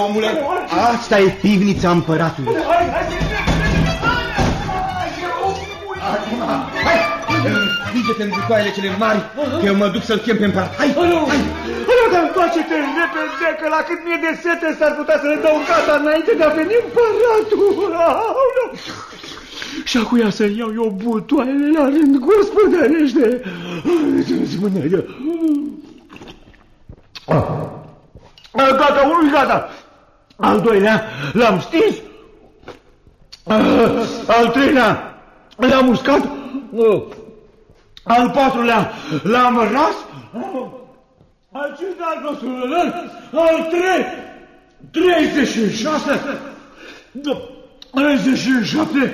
omule. Asta e pivnița împăratului. Hai, învige-te în butoaiele cele mari, că eu mă duc să-l chem pe împărat. Hai, hai. Dar întoarce-te repede, că la cât mie de sete s-ar putea să le dau gata înainte de a veni împăratul. Și acuia să iau eu butoaiele la rând, gospodărește. Gata, unul gata. Al doilea l-am stins. Al treilea l-am uscat. Al patrulea l-am ras. Al cincilea nostru, al 36, 37,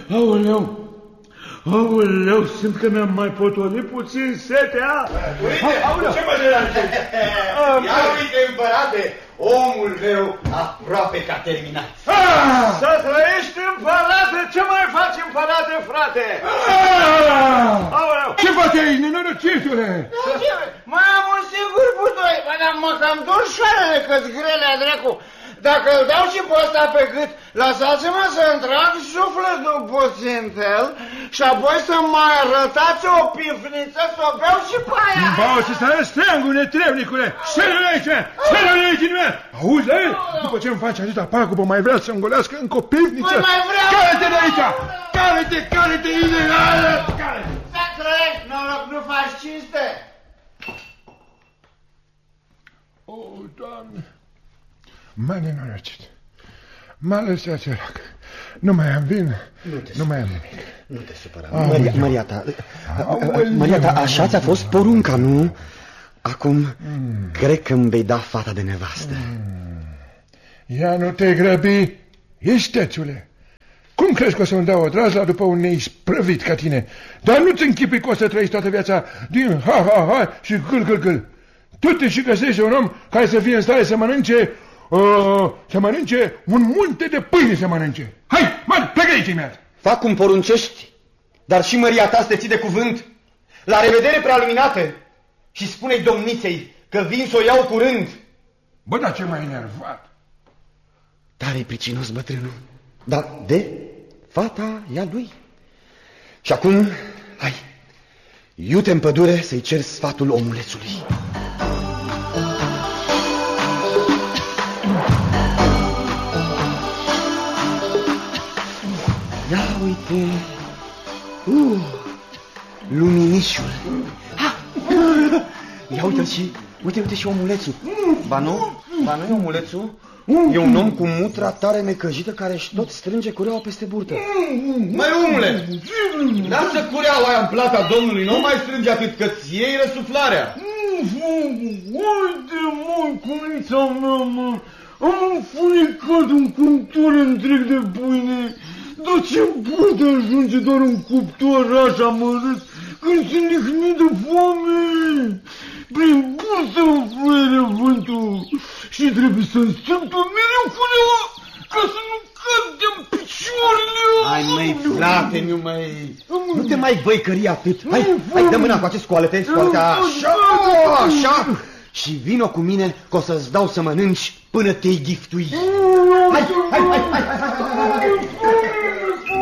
aoleu, simt că mi-am mai potolit puțin setea. Uite, ce mă deranjezi? Ia uite, împărate, omul meu aproape că a terminat. Să trăiești, împărate, ce mai faci, împărate, frate? Ce faci aici, nenorocitule? Mai am un singur butoi, dar mă cam dor șoarele că-ți grelea, dracu. Dacă îl dau și pe ăsta pe gât, lăsați-mă să-mi trag sufletul puțintel și apoi să mai arătați o pifniță să o beau și pe aia. Bau să stai steangul, netrevnicule! Șeră-l aici! Șeră-l aici din mea! Auzi, la el? După ce îmi faci atâta pagubă, mai vrea să îngolească încă o pifniță? Păi mai vreau! Care-te de aici! Care-te, ilegală! Să trăiești, noroc, nu faci cinste! O, Doamne! M-a nenorocit. M-a lăsat sărac. Nu mai am vin, nu mai am nimic. Nu te supăra. Maria ta, așa ți-a fost porunca, nu? Acum, cred că îmi vei da fata de nevastă. Ia nu te grăbi, istețule. Cum crezi că o să-mi dau o drazla după un neisprăvit ca tine? Dar nu-ți închipui că o să trăiești toată viața din ha-ha-ha și gâl-gâl-gâl. Tu te și găsești un om care să fie în stare să mănânce un munte de pâine să mănânce. Hai, mă, plecă aici imediat. Fac cum poruncești, dar și măria ta să te ții de cuvânt. La revedere, prealuminate, și spune-i domniței că vin să o iau curând. Bă, dar ce m-ai enervat? Tare-i pricinos bătrânul, dar de fata e a lui. Și acum, hai, iute în pădure să-i cer sfatul omulețului. Ia uite, luminișul. Ia uite-l și, uite și omulețul. Ba nu e omulețul? E un om cu mutra tare necăjită care își tot strânge cureaua peste burtă. Măi, omule, lasă cureaua aia în plata domnului, nu mai strânge atât că-ți iei răsuflarea. Uite, măi, cunița mea, mă, am înfunicat un cuptor întreg de pâine. Dar ce poate ajunge doar un cuptor așa mărât când sunt nihnit de foame? Prin bursă îmi fluie vântul și trebuie să-mi strâmtă mereu culeaua ca să nu cad de-n picioarele. Hai, măi, frate, nu te mai băicări atât. Hai, dă mâna cu acest scoalete, așa, și vino cu mine că o să-ți dau să mănânci până te-i ghiftui. Hai.